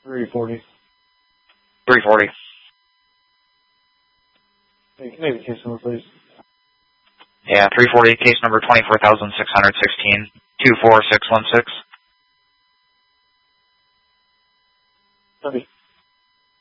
340. 340. Hey, can I have the case number, please? Yeah, 340, case number 24,616, 24616. Copy.